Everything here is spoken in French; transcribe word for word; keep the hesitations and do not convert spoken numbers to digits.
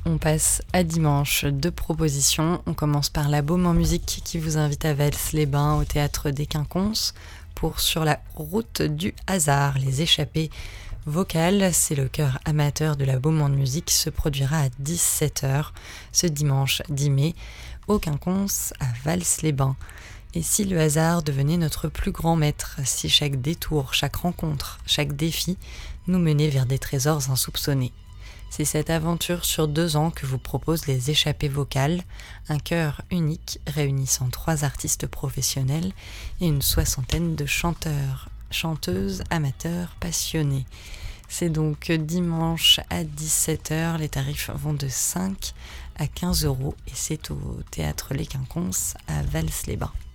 On passe à dimanche, deux propositions. On commence par la Baume en musique qui vous invite à Vals-les-Bains au théâtre des Quinconces pour Sur la route du hasard, les échappées vocales. C'est le chœur amateur de la Baume en musique qui se produira à dix-sept heures ce dimanche dix mai au Quinconces à Vals-les-Bains. Et si le hasard devenait notre plus grand maître, si chaque détour, chaque rencontre, chaque défi nous menait vers des trésors insoupçonnés? C'est cette aventure sur deux ans que vous propose les échappées vocales, un chœur unique réunissant trois artistes professionnels et une soixantaine de chanteurs, chanteuses, amateurs, passionnés. C'est donc dimanche à dix-sept heures, les tarifs vont de cinq à quinze euros et c'est au théâtre Les Quinconces à Vals-les-Bains.